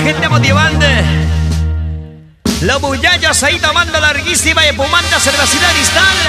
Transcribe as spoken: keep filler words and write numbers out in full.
gente motivante. Los muchachos ahí tomando larguísima y espumante cervecita cristal.